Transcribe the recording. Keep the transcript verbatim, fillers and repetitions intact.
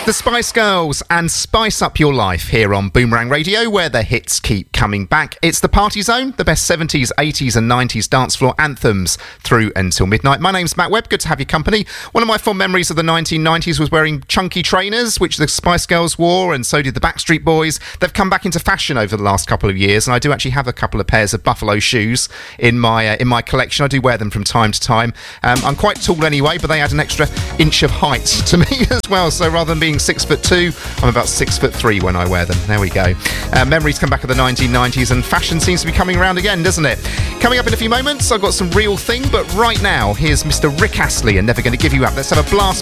The Spice Girls and Spice Up Your Life here on Boomerang Radio, where the hits keep coming back. It's the Party Zone, the best seventies, eighties and nineties dance floor anthems through until midnight. My name's Matt Webb, good to have your company. One of my fond memories of the nineteen nineties was wearing chunky trainers, which the Spice Girls wore, and so did the Backstreet Boys. They've come back into fashion over the last couple of years, and I do actually have a couple of pairs of Buffalo shoes in my uh, in my collection. I do wear them from time to time. Um, I'm quite tall anyway, but they add an extra inch of height to me as well, so rather than being six foot two, I'm about six foot three when I wear them. There we go. Uh, memories come back of the nineteen nineties, and fashion seems to be coming around again, doesn't it? Coming up in a few moments, I've got some Real Thing, but right now, here's Mister Rick Astley and Never Gonna Give You Up. Let's have a blast